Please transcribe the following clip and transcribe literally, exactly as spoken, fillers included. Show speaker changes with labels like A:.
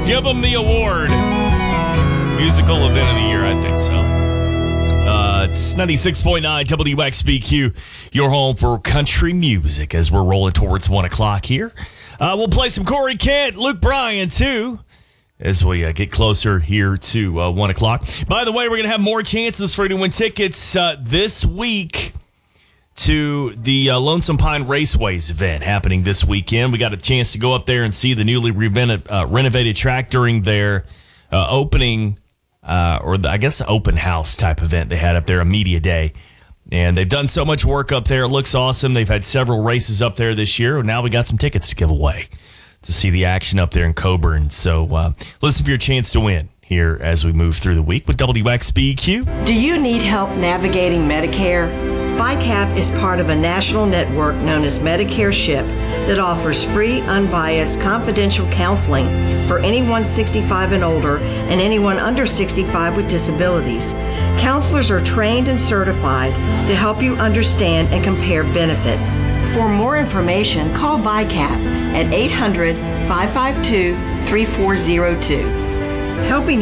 A: Give them the award. Musical event of the year, I think so. Uh, it's ninety-six point nine W X B Q, your home for country music as we're rolling towards one o'clock here. Uh, we'll play some Corey Kent, Luke Bryan, too, as we uh, get closer here to uh, one o'clock. By the way, we're going to have more chances for you to win tickets uh, this week to the uh, Lonesome Pine Raceways event happening this weekend. We got a chance to go up there and see the newly revented, uh, renovated track during their uh, opening, uh, or the, I guess open house type event they had up there, a media day. And they've done so much work up there. It looks awesome. They've had several races up there this year. Now we got some tickets to give away to see the action up there in Coburn. So uh, listen for your chance to win here as we move through the week with W X B Q.
B: Do you need help navigating Medicare? V I C A P is part of a national network known as Medicare Ship that offers free, unbiased, confidential counseling for anyone sixty-five and older and anyone under sixty-five with disabilities. Counselors are trained and certified to help you understand and compare benefits. For more information, call V I C A P at eight hundred, five five two, three four zero two. Helping